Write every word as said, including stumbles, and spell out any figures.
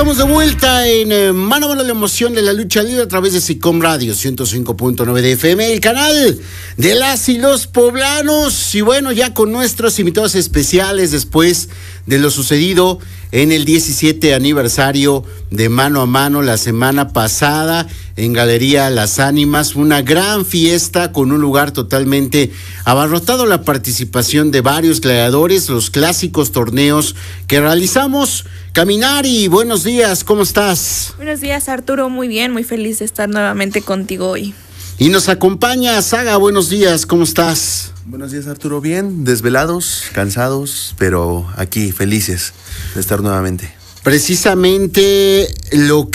Estamos de vuelta en eh, Mano a Mano, la emoción de la lucha libre a través de SICOM Radio ciento cinco punto nueve de F M, el canal de las y los poblanos. Y bueno, ya con nuestros invitados especiales después de lo sucedido en el diecisiete aniversario de Mano a Mano la semana pasada en Galería Las Ánimas, una gran fiesta con un lugar totalmente abarrotado, la participación de varios gladiadores, los clásicos torneos que realizamos. Caminari, buenos días, ¿cómo estás? Buenos días, Arturo, muy bien, muy feliz de estar nuevamente contigo hoy. Y nos acompaña Saga, buenos días, ¿cómo estás? Buenos días, Arturo, bien, desvelados, cansados, pero aquí felices de estar nuevamente. Precisamente lo que